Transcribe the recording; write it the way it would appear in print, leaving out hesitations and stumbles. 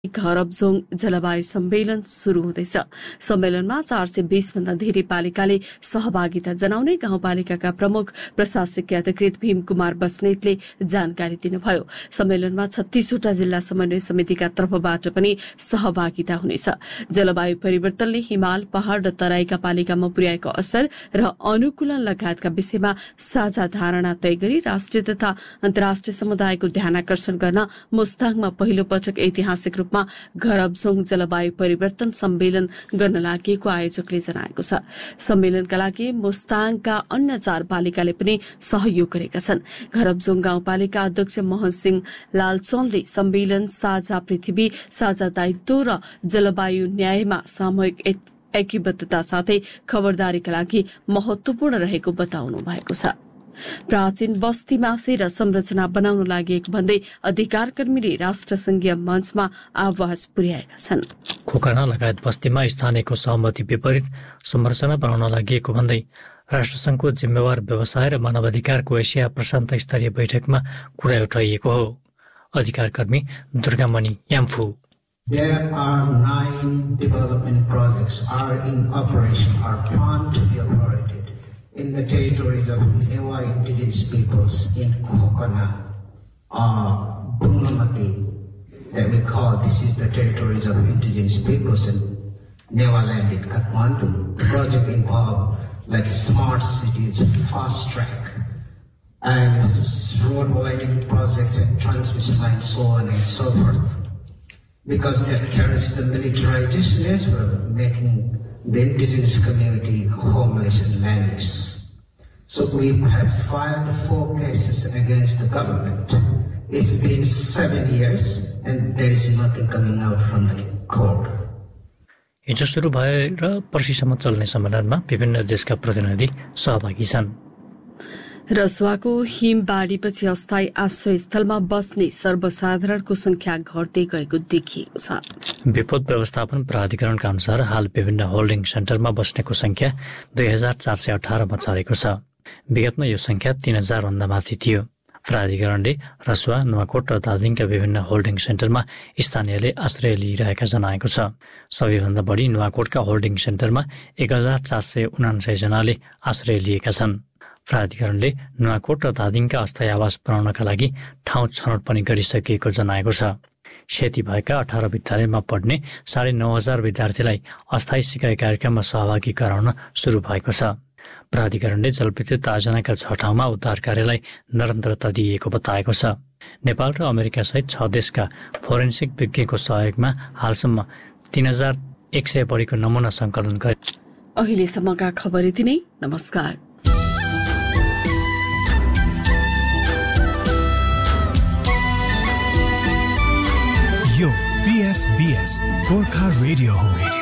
घरबजोङ जलवायु सम्मेलन सुरु हुँदैछ। सम्मेलनमा 420 भन्दा धेरै पालिकाले सहभागिता जनाउने गाउँपालिकाका प्रमुख प्रशासकीय अधिकृत भीम कुमार बस्नेतले जानकारी दिनुभयो। सम्मेलनमा 36 वटा जिल्ला समन्वय समितिका तर्फबाट पनि सहभागिता हुनेछ। जलवायु परिवर्तनले हिमाल, पहाड़ र तराईका पालिकामा पुर्याएको असर र अनुकूलन लगायतका विषयमा साझा धारणा तय गरी राष्ट्रिय तथा अन्तर्राष्ट्रिय समुदायको ध्यानाकर्षण गर्न मुस्ताङमा पहिलो पटक ऐतिहासिक रूपमा घरबजोङ जलवायु परिवर्तन सम्मेलन गर्न लागेको आयोजकले जनाएको छ। सम्मेलनका लागि मुस्ताङका अन्य 4 पालिकाले पनि सहयोग गरेका छन्। घरबजोङ गाउँपालिका अध्यक्ष मोहन सिंह लालचनले सम्मेलन साझा पृथ्वी, साझा दायित्व र जलवायु न्यायमा सामूहिक एकीबद्धता साथै खबरदारीका लागि महत्वपूर्ण रहेको बताउनु भएको छ। प्राचीन बस्ती मासेर संरचना बनाउन लागि भन्दै अधिकारकर्मीले राष्ट्रसंघीय मञ्चमा आवाज पुर्याएका छन्। खोकना लगायत बस्तीमा स्थानीयको सहमति विपरीत संरचना बनाउन लागि भन्दै राष्ट्रसंघको जिम्मेवार व्यवसाय र मानवाधिकारको एसिया प्रशान्त स्तरीय बैठकमा कुरा उठाइएको हो। अधिकारकर्मी दुर्गामणि Yamphu There are 9 development projects are in operation or planned to be operated in the territories of Newa indigenous peoples in Kokana, Bungamati, that we call this is the territories of indigenous peoples in Newa land in Kathmandu. The project involved like smart cities, fast track, and road widening project and transmission line, so on and so forth. Because that carries the militarization as well, making the indigenous community homeless and landless. So we have filed 4 cases against the government. It's been 7 years and there is nothing coming out from the court. हिजो सुरु भएर पर्सिसम्म चल्ने सम्मेलनमा विभिन्न देशका प्रतिनिधि सहभागी छन्। रसुवाको हिमबाढीपछि अस्थायी आश्रयस्थलमा बस्ने सर्वसाधारणको संख्या घट्दै गएको देखिएको छ। विपद व्यवस्थापन प्राधिकरणका अनुसार हाल विभिन्न होल्डिङ सेन्टरमा बस्नेको संख्या 2418 मा चढेको छ। विगतमा यो संख्या 3000 भन्दा माथि थियो। प्राधिकरणले रसुवा, नुवाकोट र दार्जिलिङका विभिन्न होल्डिङ सेन्टरमा स्थानीयले आश्रय लिइरहेका जनाएको छ। सबैभन्दा बढी नुवाकोटका होल्डिङ सेन्टरमा 1449 जनाले आश्रय लिएका छन्। प्राधिकरणले नुवाकोट र दार्जिलिङका अस्थायी आवास बनाउनका लागि ठाउँ छनौट पनि गरिसकिएको जनाएको छ। क्षति भएका 18 विद्यालयमा पढ्ने 9500 विद्यार्थीलाई अस्थायी सिकाइ कार्यक्रममा सहभागी गराउन सुरु भएको छ। प्राधिकरणले जलविद्युत आयोजनाका 6 ठाउँमा उद्धार कार्यलाई निरन्तरता दिएको बताएको छ। नेपाल र अमेरिका सहित 6 देशका फोरेन्सिक विज्ञको सहयोगमा हालसम्म 3100 बढीको नमुना सङ्कलन गरे। अहिलेसम्मका खबर यति नै। नमस्कार। यो PFBS गोर्खा रेडियो हो।